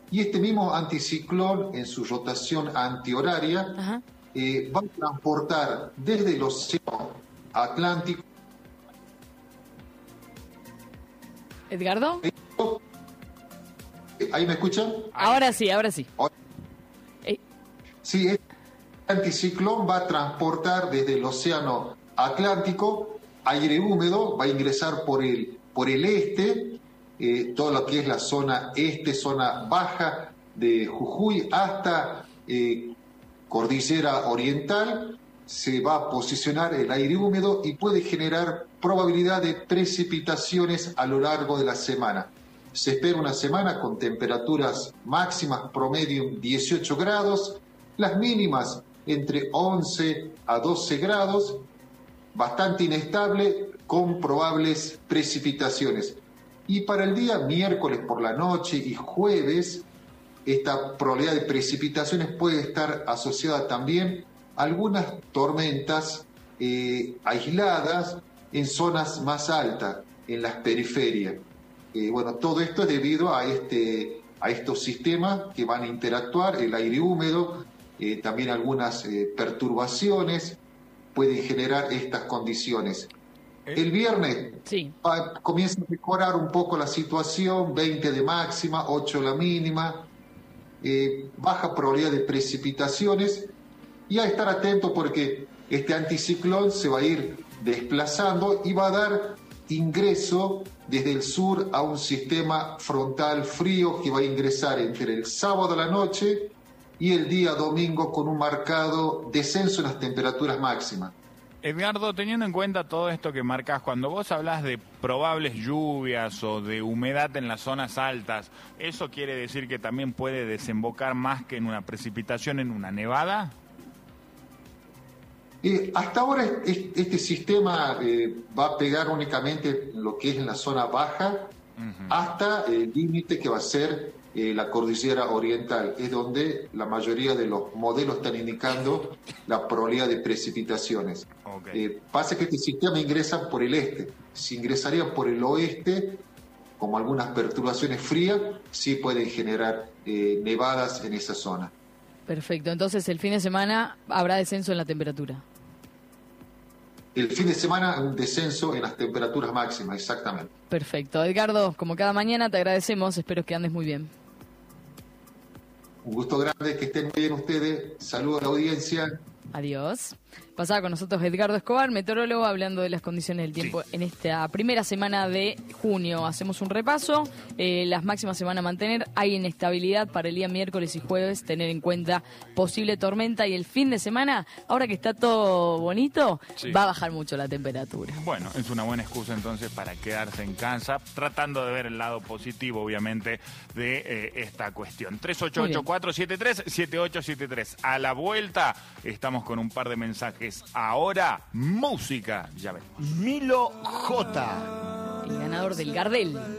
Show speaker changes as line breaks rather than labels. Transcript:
y este mismo anticiclón en su rotación antihoraria
Ajá.
va a transportar desde el océano Atlántico.
¿Edgardo?
¿Ahí me escuchan?
Ahora sí, ahora sí.
Sí, este anticiclón va a transportar desde el océano Atlántico aire húmedo, va a ingresar por el este, todo lo que es la zona este, zona baja de Jujuy hasta Cordillera Oriental. Se va a posicionar el aire húmedo y puede generar probabilidad de precipitaciones a lo largo de la semana. Se espera una semana con temperaturas máximas promedio 18 grados, las mínimas entre 11 a 12 grados, bastante inestable con probables precipitaciones. Y para el día miércoles por la noche y jueves, esta probabilidad de precipitaciones puede estar asociada también a algunas tormentas aisladas en zonas más altas, en las periferias. Bueno, todo esto es debido a estos sistemas que van a interactuar, el aire húmedo, también algunas perturbaciones pueden generar estas condiciones. El viernes
sí,
comienza a mejorar un poco la situación, 20 de máxima, 8 la mínima, baja probabilidad de precipitaciones, y a estar atento porque este anticiclón se va a ir desplazando y va a dar ingreso desde el sur a un sistema frontal frío que va a ingresar entre el sábado a la noche y el día domingo con un marcado descenso en las temperaturas máximas.
Edgardo, teniendo en cuenta todo esto que marcas, cuando vos hablas de probables lluvias o de humedad en las zonas altas, ¿eso quiere decir que también puede desembocar más que en una precipitación, en una nevada?
Hasta ahora este sistema va a pegar únicamente lo que es en la zona baja, hasta el límite que va a ser la cordillera oriental, es donde la mayoría de los modelos están indicando la probabilidad de precipitaciones.
Okay.
Pasa que este sistema ingresa por el este. Si ingresaría por el oeste, como algunas perturbaciones frías, sí pueden generar nevadas en esa zona.
Perfecto. Entonces, el fin de semana habrá descenso en la temperatura.
El fin de semana, un descenso en las temperaturas máximas, exactamente.
Perfecto. Edgardo, como cada mañana, te agradecemos. Espero que andes muy bien.
Un gusto grande, que estén muy bien ustedes. Saludos a la audiencia.
Adiós. Pasaba con nosotros Edgardo Escobar, meteorólogo, hablando de las condiciones del tiempo en esta primera semana de junio. Hacemos un repaso. Las máximas se van a mantener. Hay inestabilidad para el día miércoles y jueves. Tener en cuenta posible tormenta. Y el fin de semana, ahora que está todo bonito, va a bajar mucho la temperatura.
Bueno, es una buena excusa entonces para quedarse en casa, tratando de ver el lado positivo, obviamente, de esta cuestión. 3884737873. A la vuelta estamos con un par de mensajes. Ahora, música. Ya ven.
Milo J.
El ganador del Gardel.